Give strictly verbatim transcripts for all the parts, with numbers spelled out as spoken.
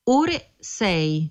ore sei.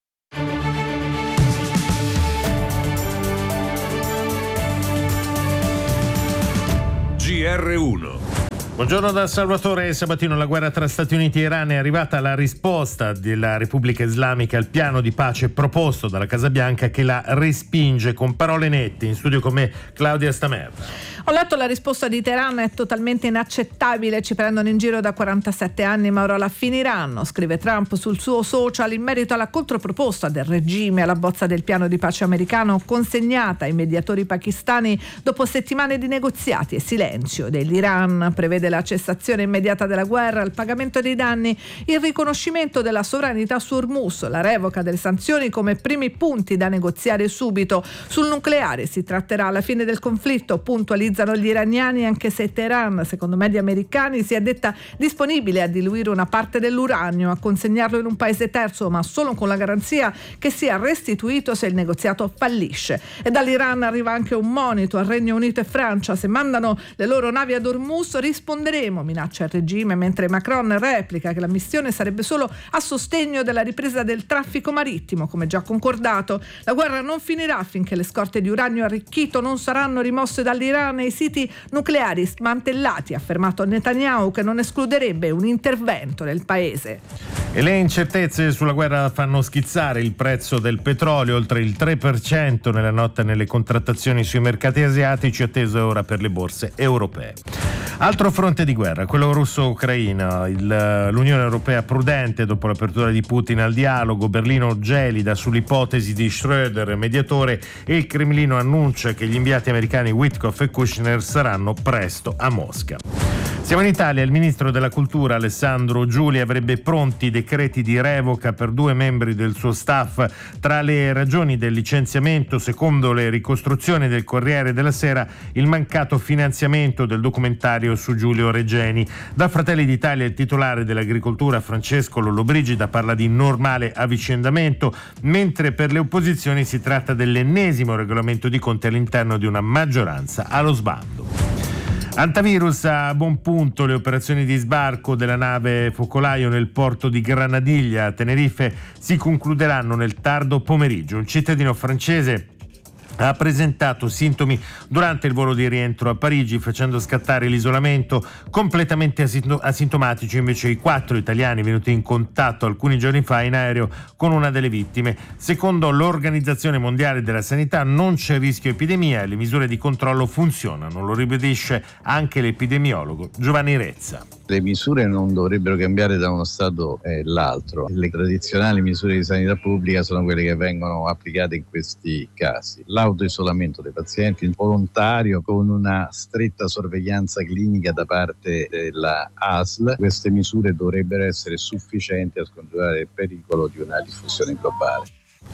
G R uno. Buongiorno da Salvatore Sabatino. La guerra tra Stati Uniti e Iran è arrivata alla risposta della Repubblica Islamica al piano di pace proposto dalla Casa Bianca, che la respinge con parole nette. In studio con me Claudia Stamerda. Ho letto la risposta di Teheran, è totalmente inaccettabile, ci prendono in giro da quarantasette anni, ma ora la finiranno, scrive Trump sul suo social in merito alla controproposta del regime alla bozza del piano di pace americano consegnata ai mediatori pakistani dopo settimane di negoziati e silenzio dell'Iran. Prevede la cessazione immediata della guerra, il pagamento dei danni, il riconoscimento della sovranità su Ormuz, la revoca delle sanzioni come primi punti da negoziare subito. Sul nucleare si tratterà alla fine del conflitto, puntualizza gli iraniani, anche se Teheran, secondo media americani, si è detta disponibile a diluire una parte dell'uranio, a consegnarlo in un paese terzo, ma solo con la garanzia che sia restituito se il negoziato fallisce. E dall'Iran arriva anche un monito al Regno Unito e Francia: se mandano le loro navi ad Ormuz risponderemo, minaccia il regime, mentre Macron replica che la missione sarebbe solo a sostegno della ripresa del traffico marittimo, come già concordato. La guerra non finirà finché le scorte di uranio arricchito non saranno rimosse dall'Iran e i siti nucleari smantellati, ha affermato Netanyahu, che non escluderebbe un intervento nel paese. E le incertezze sulla guerra fanno schizzare il prezzo del petrolio, oltre il tre per cento nella notte nelle contrattazioni sui mercati asiatici, atteso ora per le borse europee. Altro fronte di guerra, quello russo-ucraino. Il, l'Unione Europea prudente dopo l'apertura di Putin al dialogo, Berlino gelida sull'ipotesi di Schröder mediatore e il Cremlino annuncia che gli inviati americani Witkoff e Kushner saranno presto a Mosca. Siamo in Italia. Il ministro della Cultura Alessandro Giuli avrebbe pronti decreti di revoca per due membri del suo staff. Tra le ragioni del licenziamento, secondo le ricostruzioni del Corriere della Sera, il mancato finanziamento del documentario su Giulio Regeni. Da Fratelli d'Italia il titolare dell'agricoltura Francesco Lollobrigida parla di normale avvicendamento, mentre per le opposizioni si tratta dell'ennesimo regolamento di conti all'interno di una maggioranza allo sbando. Antivirus a buon punto le operazioni di sbarco della nave focolaio nel porto di Granadiglia a Tenerife si concluderanno nel tardo pomeriggio. Un cittadino francese ha presentato sintomi durante il volo di rientro a Parigi, facendo scattare l'isolamento. Completamente asintomatici invece i quattro italiani venuti in contatto alcuni giorni fa in aereo con una delle vittime. Secondo l'Organizzazione Mondiale della Sanità non c'è rischio epidemia e le misure di controllo funzionano, lo ribadisce anche l'epidemiologo Giovanni Rezza. Le misure non dovrebbero cambiare da uno stato all'altro. Le tradizionali misure di sanità pubblica sono quelle che vengono applicate in questi casi. L'autoisolamento dei pazienti volontario con una stretta sorveglianza clinica da parte della A S L. Queste misure dovrebbero essere sufficienti a scongiurare il pericolo di una diffusione globale.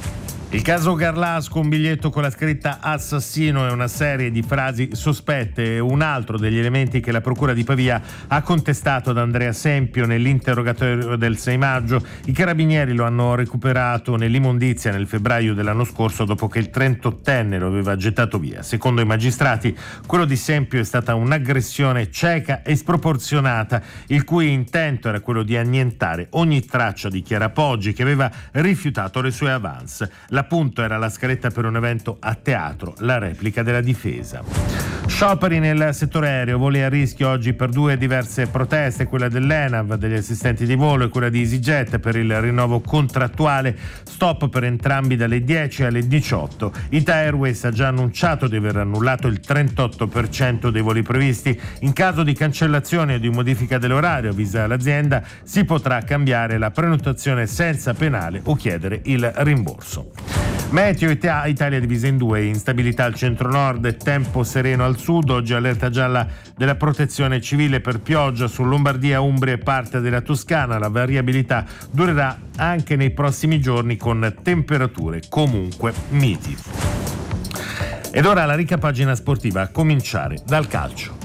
Il caso Garlasco, un biglietto con la scritta assassino e una serie di frasi sospette, un altro degli elementi che la Procura di Pavia ha contestato ad Andrea Sempio nell'interrogatorio del sei maggio. I carabinieri lo hanno recuperato nell'immondizia nel febbraio dell'anno scorso dopo che il trentottenne lo aveva gettato via. Secondo i magistrati, quello di Sempio è stata un'aggressione cieca e sproporzionata, il cui intento era quello di annientare ogni traccia di Chiara Poggi, che aveva rifiutato le sue avance. La L'appunto era la scaletta per un evento a teatro, la replica della difesa. Scioperi nel settore aereo, voli a rischio oggi per due diverse proteste, quella dell'ENAV, degli assistenti di volo, e quella di EasyJet per il rinnovo contrattuale. Stop per entrambi dalle dieci alle diciotto. Ita Airways ha già annunciato di aver annullato il trentotto per cento dei voli previsti. In caso di cancellazione o di modifica dell'orario, avvisa l'azienda, si potrà cambiare la prenotazione senza penale o chiedere il rimborso. Meteo Italia divisa in due, instabilità al centro-nord, tempo sereno al sud. Oggi allerta gialla della protezione civile per pioggia su Lombardia, Umbria e parte della Toscana. La variabilità durerà anche nei prossimi giorni con temperature comunque miti. Ed ora la ricca pagina sportiva, a cominciare dal calcio.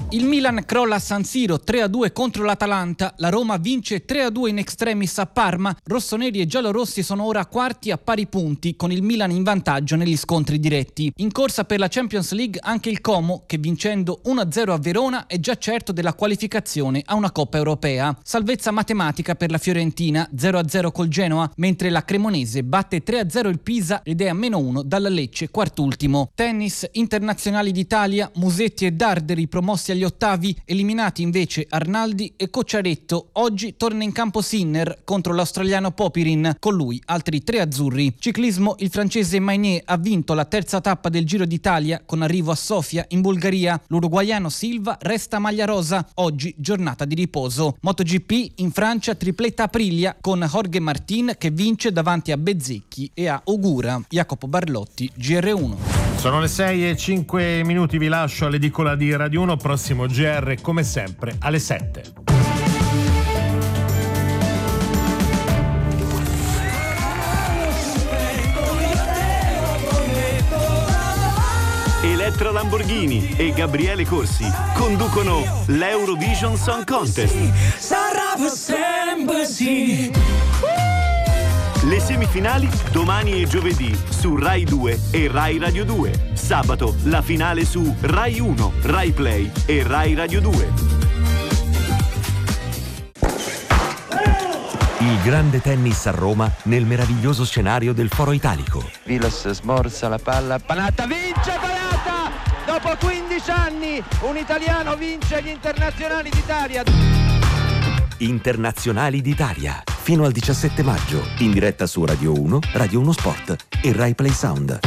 Il Milan crolla a San Siro tre a due contro l'Atalanta, la Roma vince tre a due in extremis a Parma, rossoneri e giallorossi sono ora quarti a pari punti con il Milan in vantaggio negli scontri diretti. In corsa per la Champions League anche il Como che vincendo uno a zero a Verona è già certo della qualificazione a una Coppa Europea. Salvezza matematica per la Fiorentina, zero a zero col Genoa, mentre la Cremonese batte tre a zero il Pisa ed è a meno uno dalla Lecce quartultimo. Tennis, internazionali d'Italia, Musetti e Darderi promossi agli ottavi, eliminati invece Arnaldi e Cocciaretto. Oggi torna in campo Sinner contro l'australiano Popirin, con lui altri tre azzurri. Ciclismo, il francese Maignet ha vinto la terza tappa del Giro d'Italia con arrivo a Sofia in Bulgaria. L'uruguaiano Silva resta maglia rosa, oggi giornata di riposo. MotoGP, in Francia tripletta Aprilia con Jorge Martin che vince davanti a Bezzecchi e a Ogura. Jacopo Barlotti, G R uno. Sono le sei e cinque minuti, vi lascio all'edicola di Radio uno, prossimo G R come sempre alle sette. Elettra Lamborghini e Gabriele Corsi conducono l'Eurovision Song Contest. Sarà sempre sì. Le semifinali domani e giovedì su Rai due e Rai Radio due. Sabato la finale su Rai uno, Rai Play e Rai Radio due. Il grande tennis a Roma nel meraviglioso scenario del Foro Italico. Vilas smorza la palla, Panatta vince Panatta! Dopo quindici anni un italiano vince gli internazionali d'Italia. Internazionali d'Italia, fino al diciassette maggio, in diretta su Radio uno, Radio uno Sport e Rai Play Sound.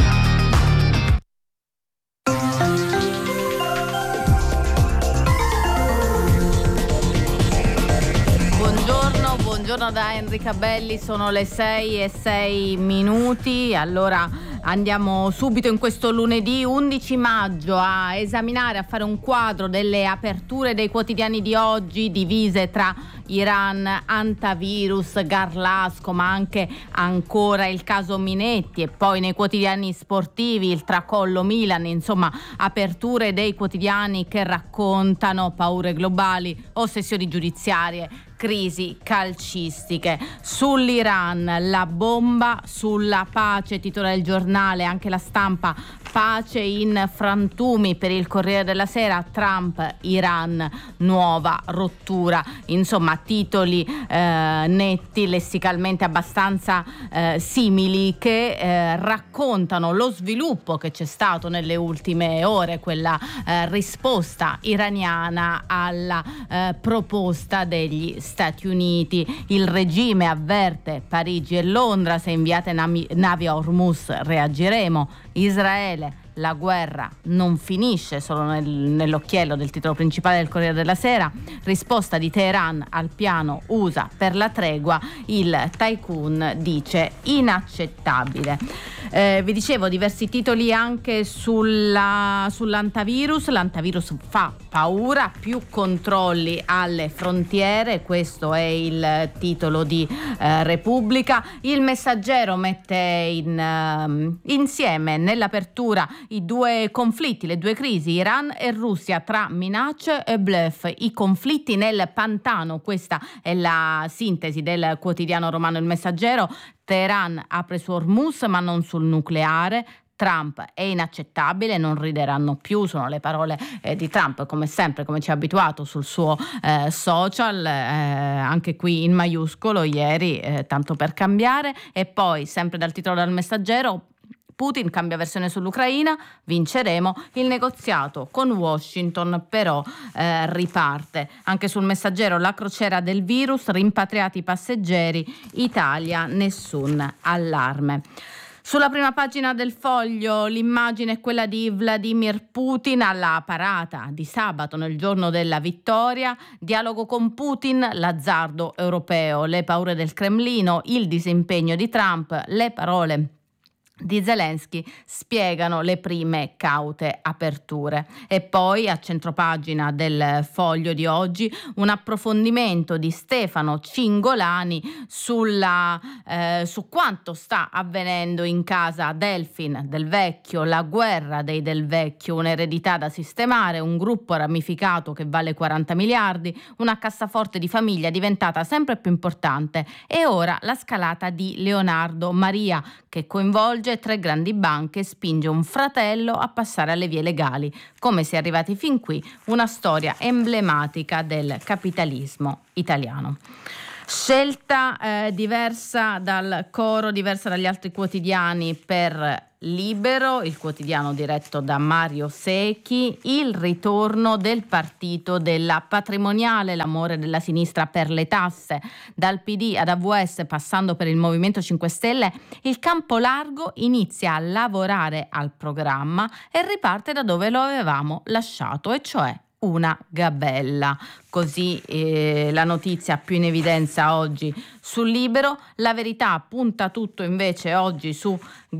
Buongiorno, buongiorno da Enrica Belli, sono le sei e sei minuti, allora andiamo subito in questo lunedì undici maggio a esaminare, a fare un quadro delle aperture dei quotidiani di oggi, divise tra Iran, antivirus, Garlasco, ma anche ancora il caso Minetti, e poi nei quotidiani sportivi il tracollo Milan, insomma aperture dei quotidiani che raccontano paure globali, ossessioni giudiziarie, crisi calcistiche. Sull'Iran la bomba, sulla pace titola il giornale, anche La Stampa, pace in frantumi per il Corriere della Sera, Trump, Iran, nuova rottura. Insomma titoli eh, netti, lessicalmente abbastanza eh, simili, che eh, raccontano lo sviluppo che c'è stato nelle ultime ore, quella eh, risposta iraniana alla eh, proposta degli Stati Uniti. Il regime avverte Parigi e Londra: se inviate navi, navi a Hormuz reagiremo. Israele: la guerra non finisce, solo nel, nell'occhiello del titolo principale del Corriere della Sera. Risposta di Teheran al piano U S A per la tregua, il tycoon dice inaccettabile. Eh, vi dicevo diversi titoli anche sulla, sull'antivirus. L'antivirus fa paura, più controlli alle frontiere, questo è il titolo di eh, Repubblica. Il Messaggero mette in, uh, insieme nell'apertura i due conflitti, le due crisi, Iran e Russia, tra minacce e bluff, i conflitti nel pantano. Questa è la sintesi del quotidiano romano Il Messaggero. Teheran apre su Hormuz ma non sul nucleare. Trump è inaccettabile, non rideranno più, sono le parole eh, di Trump, come sempre, come ci ha abituato sul suo eh, social, eh, anche qui in maiuscolo ieri, eh, tanto per cambiare. E poi sempre dal titolo del Messaggero, Putin cambia versione sull'Ucraina, vinceremo, il negoziato con Washington però eh, riparte. Anche sul Messaggero la crociera del virus, rimpatriati i passeggeri, Italia nessun allarme. Sulla prima pagina del Foglio l'immagine è quella di Vladimir Putin alla parata di sabato nel giorno della vittoria. Dialogo con Putin, l'azzardo europeo, le paure del Cremlino, il disimpegno di Trump, le parole di Zelensky spiegano le prime caute aperture. E poi a centropagina del Foglio di oggi un approfondimento di Stefano Cingolani sulla, eh, su quanto sta avvenendo in casa Delfin Del Vecchio, la guerra dei Del Vecchio, un'eredità da sistemare, un gruppo ramificato che vale quaranta miliardi, una cassaforte di famiglia diventata sempre più importante e ora la scalata di Leonardo Maria che coinvolge tre grandi banche e spinge un fratello a passare alle vie legali. Come si è arrivati fin qui? Una storia emblematica del capitalismo italiano. Scelta eh, diversa dal coro, diversa dagli altri quotidiani per Libero, il quotidiano diretto da Mario Secchi, il ritorno del partito della patrimoniale, l'amore della sinistra per le tasse, dal P D ad A V S passando per il Movimento cinque Stelle, il campo largo inizia a lavorare al programma e riparte da dove lo avevamo lasciato, e cioè una gabella. Così eh, la notizia più in evidenza oggi sul Libero. La Verità punta tutto invece oggi su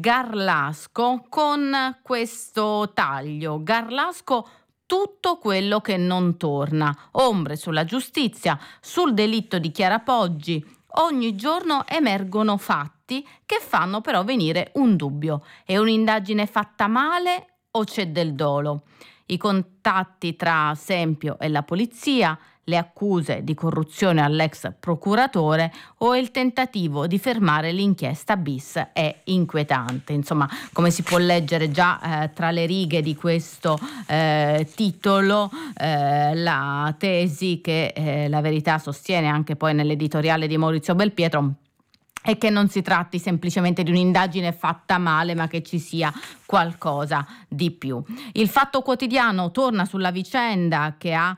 Garlasco con questo taglio. Garlasco, tutto quello che non torna. Ombre sulla giustizia, sul delitto di Chiara Poggi. Ogni giorno emergono fatti che fanno però venire un dubbio. È un'indagine fatta male o c'è del dolo? I contatti tra Sempio e la polizia, le accuse di corruzione all'ex procuratore o il tentativo di fermare l'inchiesta bis è inquietante. Insomma, come si può leggere già eh, tra le righe di questo eh, titolo, eh, la tesi che eh, La Verità sostiene anche poi nell'editoriale di Maurizio Belpietro è che non si tratti semplicemente di un'indagine fatta male, ma che ci sia qualcosa di più. Il Fatto Quotidiano torna sulla vicenda che ha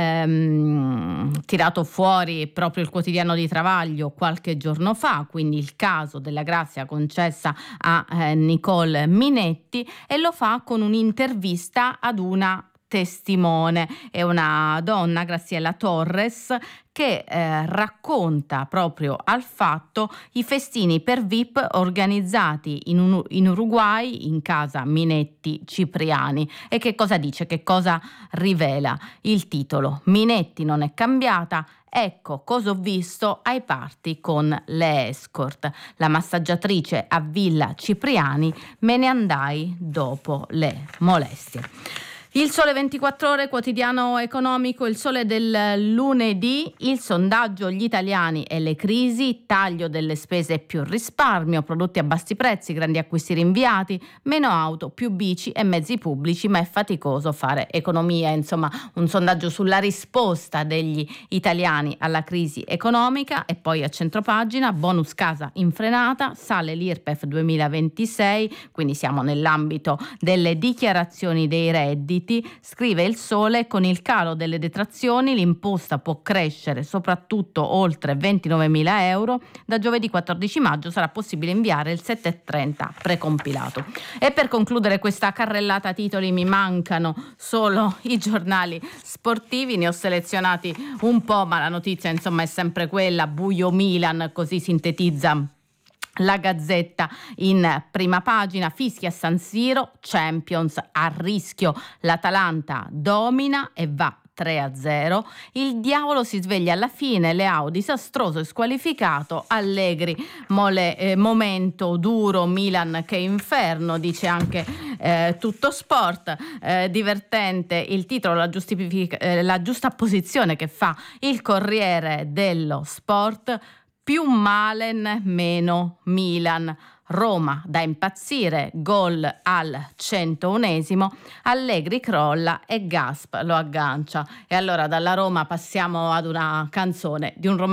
ehm, tirato fuori proprio il quotidiano di Travaglio qualche giorno fa, quindi il caso della grazia concessa a eh, Nicole Minetti, e lo fa con un'intervista ad una testimone. È una donna, Graziella Torres, che eh, racconta proprio al Fatto i festini per V I P organizzati in, un, in Uruguay in casa Minetti Cipriani. E che cosa dice? Che cosa rivela? Il titolo: Minetti non è cambiata. Ecco cosa ho visto ai party con le escort. La massaggiatrice a Villa Cipriani, me ne andai dopo le molestie. Il Sole ventiquattro Ore, quotidiano economico, il Sole del lunedì, il sondaggio Gli italiani e le crisi, taglio delle spese più risparmio, prodotti a bassi prezzi, grandi acquisti rinviati, meno auto, più bici e mezzi pubblici, ma è faticoso fare economia. Insomma, un sondaggio sulla risposta degli italiani alla crisi economica. E poi a centropagina, bonus casa in frenata, sale l'I R P E F duemilaventisei, quindi siamo nell'ambito delle dichiarazioni dei redditi. Scrive il Sole: con il calo delle detrazioni l'imposta può crescere soprattutto oltre ventinovemila euro. Da giovedì quattordici maggio sarà possibile inviare il settecentotrenta precompilato. E per concludere questa carrellata titoli mi mancano solo i giornali sportivi, ne ho selezionati un po', ma la notizia insomma è sempre quella: buio Milan, così sintetizza la Gazzetta in prima pagina. Fischi a San Siro, Champions a rischio, l'Atalanta domina e va tre a zero. Il diavolo si sveglia alla fine, Leao disastroso e squalificato, Allegri mole, eh, momento duro, Milan che inferno, dice anche eh, Tutto Sport. Eh, divertente il titolo, la, giustific- eh, la giusta posizione che fa il Corriere dello Sport: più Malen, meno Milan. Roma da impazzire, gol al centounesimo, Allegri crolla e Gasp lo aggancia. E allora dalla Roma passiamo ad una canzone di un romanzo